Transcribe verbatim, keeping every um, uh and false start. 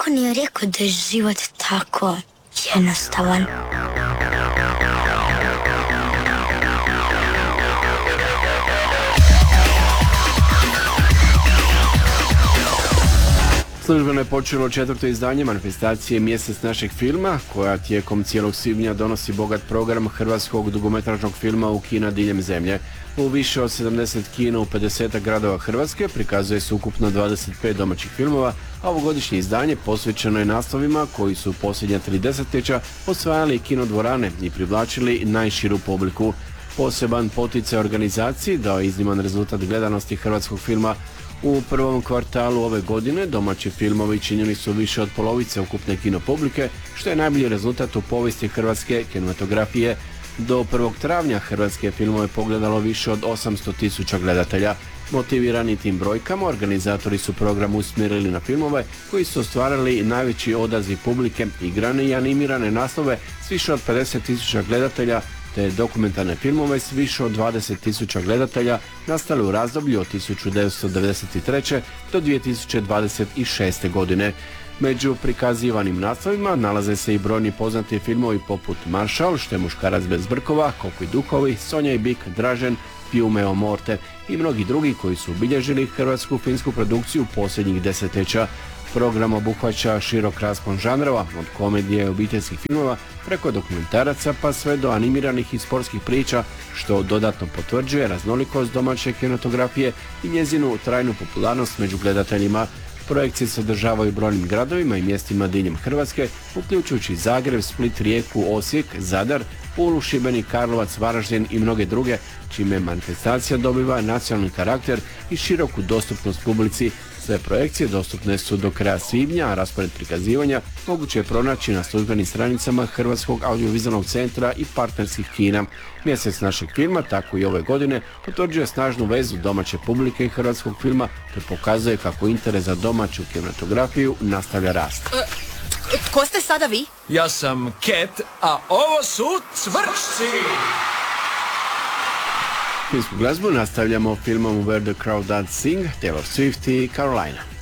niko nije rekao da je život tako jednostavan. Službeno je počelo četvrto izdanje manifestacije Mjesec našeg filma, koja tijekom cijelog svibnja donosi bogat program hrvatskog dugometražnog filma u kina diljem zemlje. U više od sedamdeset kina u pedeset gradova Hrvatske prikazuje se ukupno dvadeset pet domaćih filmova, a ovogodišnje izdanje posvećeno je naslovima koji su u posljednja tri desetljeća osvajali kinodvorane i privlačili najširu publiku. Poseban poticaj organizaciji dao je izniman rezultat gledanosti hrvatskog filma. U prvom kvartalu ove godine domaći filmovi činili su više od polovice ukupne kino publike, što je najbolji rezultat u povijesti hrvatske kinematografije. Do prvog travnja hrvatske filmove pogledalo više od osamsto tisuća gledatelja. Motivirani tim brojkama, organizatori su program usmjerili na filmove koji su ostvarili najveći odaziv publike, igrane i animirane naslove s više od pedeset tisuća gledatelja, te dokumentarne filmove s više od dvadeset tisuća gledatelja nastale u razdoblju od tisuću devetsto devedeset treće. do dvije tisuće dvadeset šeste. godine. Među prikazivanim naslovima nalaze se i brojni poznati filmovi poput Maršal, Što je muškarac bez brkova, Koko i duhovi, Sonja i Bik, Dražen, Fiume o morte i mnogi drugi koji su obilježili hrvatsku filmsku produkciju posljednjih desetljeća. Program obuhvaća širok raspon žanrova, od komedije i obiteljskih filmova preko dokumentaraca pa sve do animiranih i sportskih priča, što dodatno potvrđuje raznolikost domaće kinematografije i njezinu trajnu popularnost među gledateljima. Projekcije se održavaju u brojnim gradovima i mjestima diljem Hrvatske, uključujući Zagreb, Split, Rijeku, Osijek, Zadar, Pulu, Šibenik, Karlovac, Varaždin i mnoge druge, čime manifestacija dobiva nacionalni karakter i široku dostupnost publici. Sve projekcije dostupne su do kraja svibnja, a raspored prikazivanja moguće je pronaći na službenim stranicama Hrvatskog audiovizualnog centra i partnerskih kina. Mjesec našeg filma, tako i ove godine, potvrđuje snažnu vezu domaće publike i hrvatskog filma, te pokazuje kako interes za domaću kinematografiju nastavlja rast. E, tko ste sada vi? Ja sam Cat, a ovo su Cvrčci! Filmsku glazbu nastavljamo filmom Where the Crowd Does Sing, Taylor Swift i Carolina.